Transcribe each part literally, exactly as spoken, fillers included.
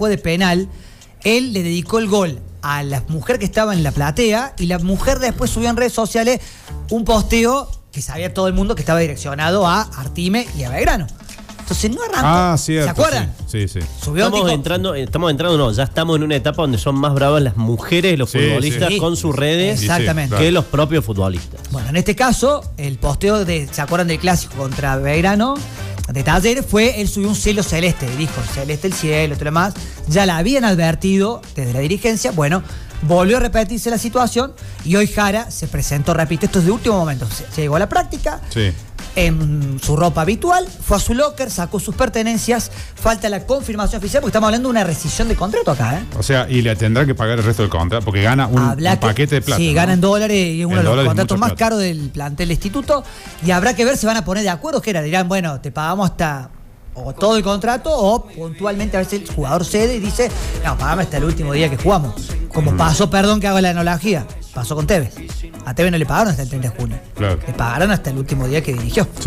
fue de penal, él le dedicó el gol a la mujer que estaba en la platea y la mujer después subió en redes sociales un posteo que sabía todo el mundo que estaba direccionado a Artime y a Belgrano. Entonces no arrancó. Ah, cierto. ¿Se acuerdan? Sí, sí. sí. Subió Estamos dijo, entrando, estamos entrando, no, ya estamos en una etapa donde son más bravas las mujeres, los Sí, futbolistas sí. con sus redes Exactamente. que los propios futbolistas. Bueno, en este caso, el posteo de, ¿se acuerdan del clásico contra Belgrano? De Talleres fue, él subió un cielo celeste, dijo, celeste el cielo, todo lo demás. Ya la habían advertido desde la dirigencia, bueno, volvió a repetirse la situación y hoy Jara se presentó, repito, esto es de último momento, se, se llegó a la práctica. Sí. En su ropa habitual, fue a su locker, sacó sus pertenencias, falta la confirmación oficial, porque estamos hablando de una rescisión de contrato acá, ¿eh? O sea, y le tendrá que pagar el resto del contrato, porque gana un, un que, paquete de plata. Sí, ¿no? gana en dólares y es uno En de los dólares contratos mucha más plata. caros del plantel del instituto. Y habrá que ver si van a poner de acuerdo, que era, dirán, bueno, te pagamos hasta o todo el contrato, o puntualmente a veces el jugador cede y dice, no, pagame hasta el último día que jugamos. Como Mm. pasó, perdón que hago la analogía, pasó con Tevez. A Tevez no le pagaron hasta el treinta de junio. Claro. Le pagaron hasta el último día que dirigió. Sí.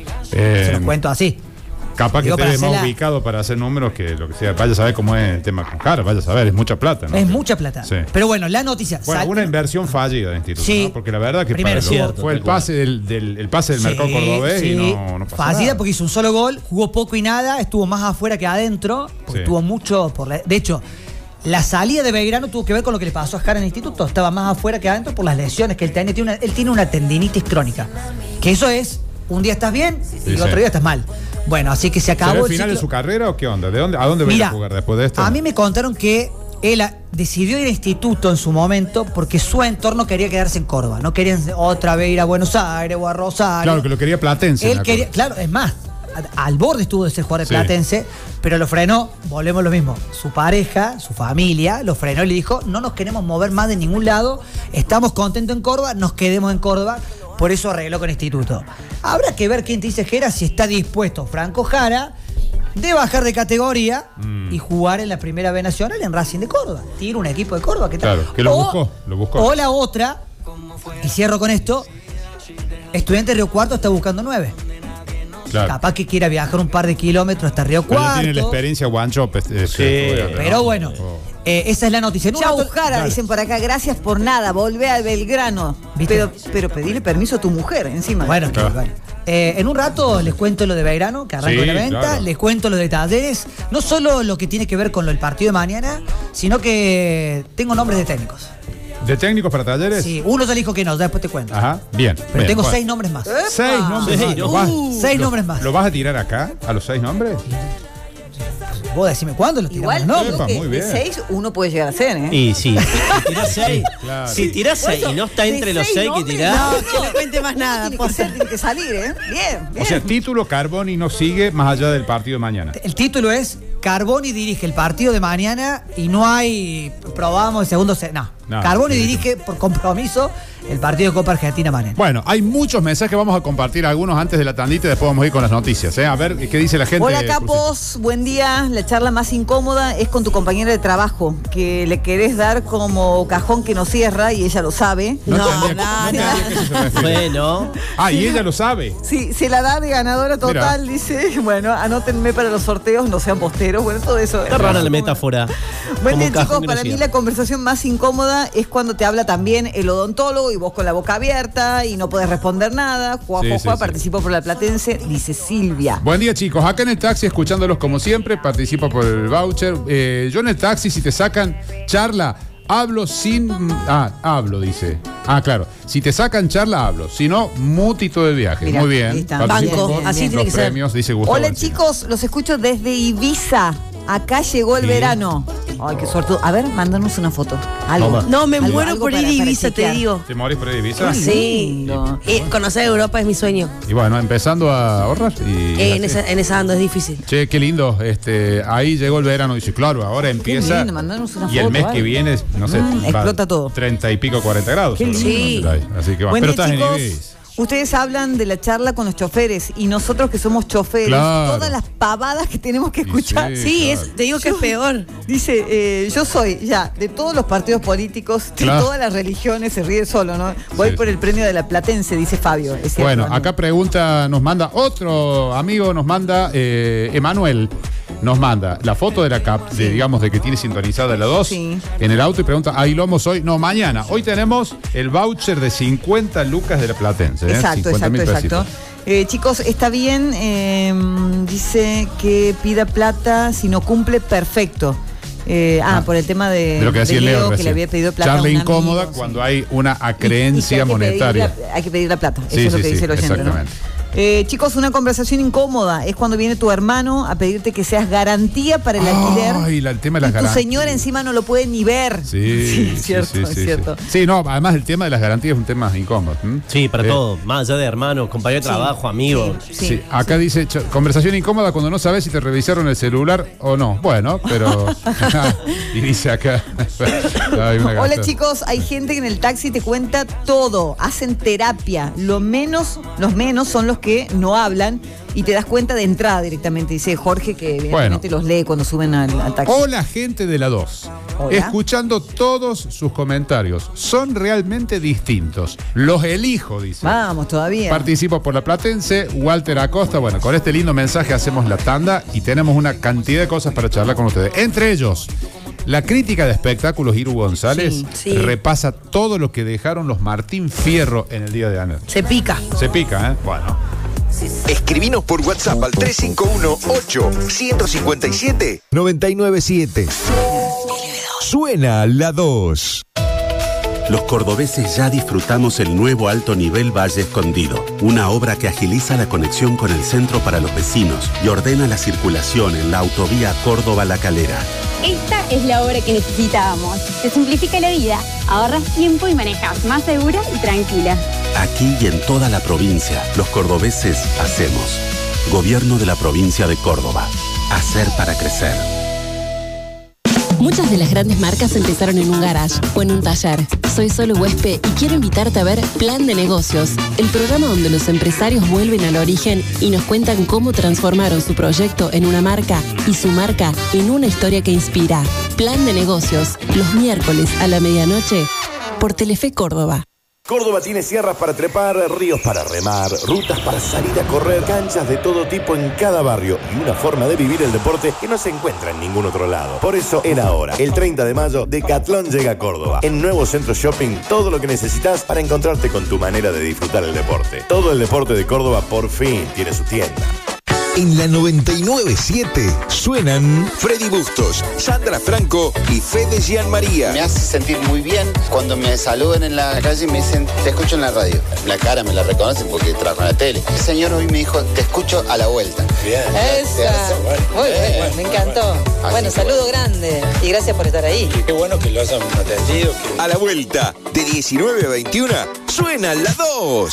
Se Eh, los cuento así. capaz que Digo, para esté más hacer la- ubicado para hacer números que lo que sea. Vaya a saber cómo es el tema con Jara, vaya a saber, es mucha plata, ¿no? Es mucha plata. Sí. Pero bueno, la noticia. Bueno, sal- una inversión fallida de instituto, Sí. ¿no? Porque la verdad que Primero, para- cierto, fue el tal cual. pase del, del, el pase del mercado Sí, cordobés sí. y no, no pasó Fallida nada. porque hizo un solo gol, jugó poco y nada, estuvo más afuera que adentro, porque Sí. tuvo mucho por la- de hecho, la salida de Belgrano tuvo que ver con lo que le pasó a Jara en el instituto, estaba más afuera que adentro por las lesiones que él tenía. Tiene una, él tiene una tendinitis crónica, que eso es, un día estás bien y Sí, el otro sí. día estás mal. Bueno, así que se acabó ¿Será el el final de ciclo. su carrera o qué onda? ¿De dónde, ¿A dónde va a ir Mira, a jugar después de esto? a mí me contaron que él a- decidió ir al instituto en su momento porque su entorno quería quedarse en Córdoba, no querían otra vez ir a Buenos Aires o a Rosario. Claro, que lo quería Platense. Él me quería, acuerdo. claro, es más, a- al borde estuvo de ser jugador de Sí. Platense, pero lo frenó, volvemos a lo mismo. Su pareja, su familia, lo frenó y le dijo, no nos queremos mover más de ningún lado, estamos contentos en Córdoba, nos quedemos en Córdoba, por eso arregló con Instituto. Habrá que ver quién te dice Jera si está dispuesto Franco Jara de bajar de categoría Mm. y jugar en la primera B Nacional en Racing de Córdoba. Tiene un equipo de Córdoba que tal. Claro, que lo buscó, lo buscó. O la otra, y cierro con esto, Estudiante Río Cuarto está buscando nueve. Claro. Capaz que quiera viajar un par de kilómetros hasta Río Pero ya Cuarto. tiene la experiencia Guancho. Pues, eh, que- Pero bueno, Oh. eh, esa es la noticia. En un Chau, rato- Jara, Dale. dicen por acá, gracias por nada, volvé al Belgrano. ¿Viste? Pero, pero pedile permiso a tu mujer encima. Bueno, Claro. bueno. Eh, en un rato les cuento lo de Belgrano, que arranca Sí, la venta, claro. les cuento lo de Talleres, no solo lo que tiene que ver con lo del partido de mañana, sino que tengo nombres de técnicos. ¿De técnicos para Talleres? Sí, uno ya dijo que no, después te cuento. Ajá, bien. Pero bien, tengo bueno. seis nombres más. Seis nombres. Sí, más. no. ¿Lo vas- Uh, seis lo- nombres más. ¿Lo vas a tirar acá, a los seis nombres? Vos decime cuándo los tiramos Igual los creo nombres. Epa, que muy de bien. seis uno puede llegar a ser, ¿eh? Y sí, si tirás seis, claro. si tirás seis y no está De entre los seis seis que nombres, tirás, no, que no cuente más nada, Tiene que, posta. ser, tiene que salir, ¿eh? Bien, bien. O sea, título Carboni no sigue más allá del partido de mañana. El título es Carboni dirige el partido de mañana y no hay probamos el segundo se- no. No, Carboni sí. dirige por compromiso el partido de Copa Argentina mañana. Bueno, hay muchos mensajes, vamos a compartir algunos antes de la tandita y después vamos a ir con las noticias. ¿eh? A ver qué dice la gente. Hola Capos, buen día. La charla más incómoda es con tu compañera de trabajo, que le querés dar como cajón que no cierra y ella lo sabe. No, No, entendía, no, no entendía no. a qué se refiere. bueno, Ah, y ella lo sabe. Sí, se la da de ganadora total, dice. Bueno, anótenme para los sorteos, no sean posteros. Bueno, todo eso. está rara la metáfora. Buen Como día, cajón chicos. que no Para mí cierra. la conversación más incómoda es cuando te habla también el odontólogo y vos con la boca abierta y no podés responder nada. Juá, Sí, juá, sí, juá, sí. participo por la Platense, dice Silvia. Buen día, chicos. Acá en el taxi, escuchándolos como siempre, participo por el voucher. Eh, yo en el taxi, si te sacan charla, hablo sin. Ah, hablo, dice. Ah, claro. Si te sacan charla, hablo. Si no, mutito de viaje. Mirá, Muy ahí bien. está. Participo Banco, con así los tiene que ser. premios, dice Gustavo. Hola Encina. chicos, los escucho desde Ibiza. Acá llegó el Bien. verano. Ay, qué suerte. A ver, mándanos una foto. Algo. Toma. No, me Algo- muero algo por ir para- a para Ibiza, te chequear. digo. ¿Te morís por ahí, Ibiza? Qué Sí. lindo. Eh, conocer Europa es mi sueño. Y bueno, empezando a ahorrar. Y Eh, en, así. esa, en esa ando es difícil. Che, qué lindo. Este, ahí llegó el verano. Dice, claro, ahora empieza. lindo, mandanos una y el foto, mes algo. que viene, no sé, Mm, va explota todo. treinta y pico, cuarenta grados. Qué lindo. Sí. Así que va. Buen Pero día, estás chicos. en Ibiza. Ustedes hablan de la charla con los choferes y nosotros que somos choferes, Claro. todas las pavadas que tenemos que Y escuchar. sí. Sí, claro. es, te digo que es peor. Dice, eh, yo soy ya de todos los partidos políticos, de Claro. todas las religiones, se ríe solo, ¿no? Voy Sí, por sí. el premio de la Platense, dice Fabio. Es cierto, Bueno, Manu. acá pregunta, nos manda otro amigo, nos manda eh, Emanuel. nos manda la foto de la cap, de, digamos, de que tiene sintonizada la dos Sí. en el auto y pregunta, ahí lo vamos hoy. No, mañana. Hoy tenemos el voucher de cincuenta lucas de la Platense. ¿eh? Exacto, cincuenta mil exacto, exacto. pesitos. Eh, chicos, está bien, eh, dice que pida plata si no cumple, perfecto. Eh, ah, Ah, por el tema de, De lo que decía de Leo, que recién. le había pedido plata Charla a un incómoda amigo, cuando sí. hay una Y- y que acreencia hay que pedir monetaria. la- hay que pedir la plata, Sí, eso es lo sí, que sí, dice el oyente, ¿no? exactamente. Eh, chicos, una conversación incómoda es cuando viene tu hermano a pedirte que seas garantía para el alquiler. Ay, la- el tema de las y tu garantías. señora encima no lo puede ni ver. Sí, sí, es cierto, sí, es sí, cierto. sí. Sí, no, además el tema de las garantías es un tema incómodo. ¿m? Sí, para Eh, todo. Más allá de hermanos, compañero de Sí, trabajo, amigos. sí. Sí, acá dice, ch- conversación incómoda cuando no sabes si te revisaron el celular o no. Bueno, pero... y dice acá... hay una Hola gata. chicos, hay gente que en el taxi te cuenta todo, hacen terapia, lo menos, los menos son los que no hablan y te das cuenta de entrada directamente, dice Jorge, que evidentemente los lee cuando suben al, al taxi. Hola gente de la dos. Hola. Escuchando todos sus comentarios. Son realmente distintos. Los elijo, dice. Vamos, todavía. Participo por la Platense, Walter Acosta. Bueno, con este lindo mensaje hacemos la tanda y tenemos una cantidad de cosas para charlar con ustedes. Entre ellos, la crítica de espectáculos Iru González Sí, sí. repasa todo lo que dejaron los Martín Fierro en el día de ayer. Se pica. Se pica, ¿eh? Bueno. Escribinos por WhatsApp al tres cinco uno, ocho, uno cinco siete, nueve nueve siete. Suena la dos. Los cordobeses ya disfrutamos el nuevo alto nivel Valle Escondido, una obra que agiliza la conexión con el centro para los vecinos y ordena la circulación en la autovía Córdoba-La Calera. Esta es la obra que necesitábamos. Te simplifica la vida, ahorras tiempo y manejas más segura y tranquila. Aquí y en toda la provincia, los cordobeses hacemos. Gobierno de la provincia de Córdoba. Hacer para crecer. Muchas de las grandes marcas empezaron en un garage o en un taller. Soy Solo Huespe y quiero invitarte a ver Plan de Negocios, el programa donde los empresarios vuelven al origen y nos cuentan cómo transformaron su proyecto en una marca y su marca en una historia que inspira. Plan de Negocios, los miércoles a la medianoche por Telefe Córdoba. Córdoba tiene sierras para trepar, ríos para remar, rutas para salir a correr, canchas de todo tipo en cada barrio y una forma de vivir el deporte que no se encuentra en ningún otro lado. Por eso, era ahora, el treinta de mayo, Decathlon llega a Córdoba. En Nuevo Centro Shopping, todo lo que necesitas para encontrarte con tu manera de disfrutar el deporte. Todo el deporte de Córdoba por fin tiene su tienda. En la noventa y nueve siete suenan Freddy Bustos, Sandra Franco y Fede Gianmaría. Me hace sentir muy bien cuando me saludan en la calle y me dicen, te escucho en la radio. La cara me la reconocen porque trabajo en la tele. El señor hoy me dijo, te escucho a la vuelta. Bien. Esa. Muy bueno, me encantó. Bueno, saludo grande y gracias por estar ahí. Qué bueno que lo hayan atendido. A la vuelta, de diecinueve a veintiuno, suena la dos.